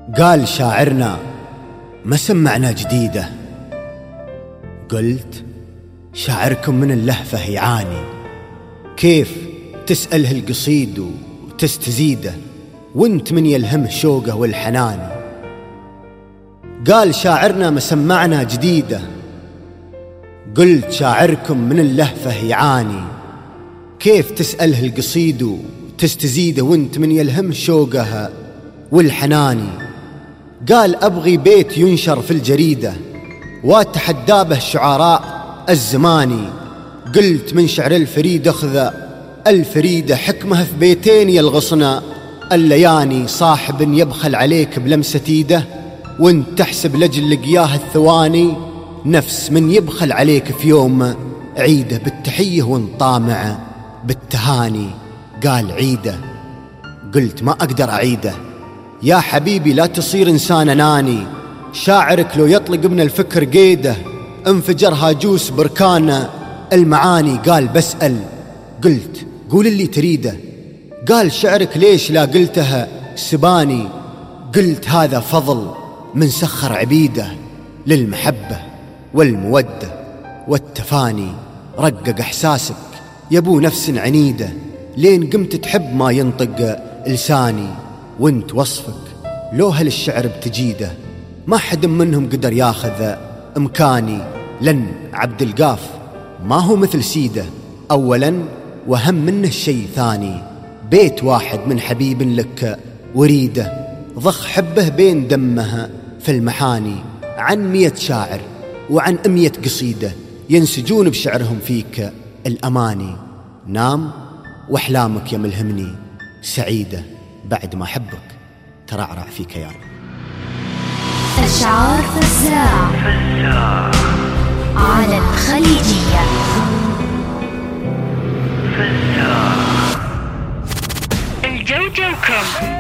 قال شاعرنا ما سمعنا جديدة. قلت شاعركم من اللهفة يعاني، كيف تسأله القصيد وتستزيده وانت من يلهمه شوقه والحنان. قال شاعرنا ما سمعنا جديدة. قلت شاعركم من اللهفة يعاني، كيف تسأله القصيد وتستزيده وانت من يلهمه شوقه والحناني. قال أبغي بيت ينشر في الجريدة واتحدى به الشعراء الزماني. قلت من شعر الفريد أخذ الفريدة، حكمه في بيتين يلغصنا اللياني. صاحب يبخل عليك بلمسة ايده وانت تحسب لجل لقياه الثواني، نفس من يبخل عليك في يوم عيده بالتحية وانطامع بالتهاني. قال عيده. قلت ما أقدر أعيده يا حبيبي، لا تصير إنسان أناني. شاعرك لو يطلق من الفكر قيده انفجر هاجوس بركان المعاني. قال بسأل. قلت قول اللي تريده. قال شعرك ليش لا قلتها سباني. قلت هذا فضل من سخر عبيده للمحبة والمودة والتفاني. رقق إحساسك يبو نفس عنيدة لين قمت تحب ما ينطق لساني. وانت وصفك لو هالشعر بتجيده ما حد منهم قدر ياخذ إمكاني. لن عبد القاف ما هو مثل سيده أولا، وهم منه شيء ثاني. بيت واحد من حبيب لك وريده، ضخ حبه بين دمها في المحاني. عن 100 شاعر وعن 100 قصيدة ينسجون بشعرهم فيك الأماني. نام وأحلامك يا ملهمني سعيدة بعد ما حبك ترعرع فيك يا رب. أشعار فزاع على الخليجية. الجوجو كم